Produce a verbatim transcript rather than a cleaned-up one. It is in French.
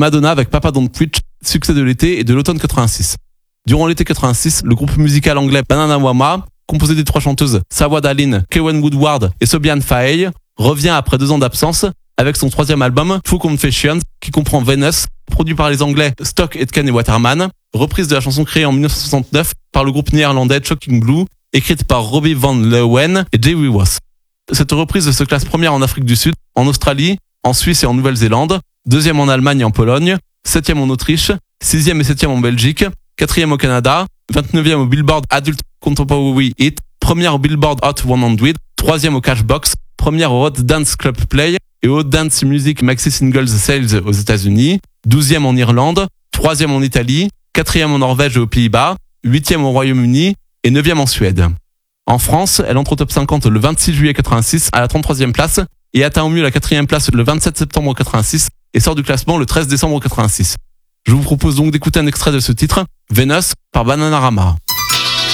Madonna avec Papa Don't Preach, succès de l'été et de l'automne quatre-vingt-six. Durant l'été quatre-vingt-six, le groupe musical anglais Bananarama, composé des trois chanteuses Sawad Alin, Kewen Woodward et Sobian Fahey, revient après deux ans d'absence avec son troisième album True Confessions, qui comprend Venus, produit par les Anglais Stock, Aitken et Waterman, reprise de la chanson créée en dix-neuf cent soixante-neuf par le groupe néerlandais Shocking Blue, écrite par Robbie Van Leeuwen et Jay Wiwas. Cette reprise se classe première en Afrique du Sud, en Australie, en Suisse et en Nouvelle-Zélande, deuxième en Allemagne et en Pologne, septième en Autriche, sixième et septième en Belgique, quatrième au Canada, vingt-neuvième au Billboard Adult Contemporary Hit, première au Billboard Hot cent, troisième au Cashbox, première au Hot Dance Club Play et au Hot Dance Music Maxi Singles Sales aux États-Unis, douzième en Irlande, troisième en Italie, quatrième en Norvège et aux Pays-Bas, huitième au Royaume-Uni et neuvième en Suède. En France, elle entre au top cinquante le vingt-six juillet quatre-vingt-six à la trente-troisième place et atteint au mieux la quatrième place le vingt-sept septembre quatre-vingt-six et sort du classement le treize décembre quatre-vingt-six. Je vous propose donc d'écouter un extrait de ce titre, Venus par Bananarama.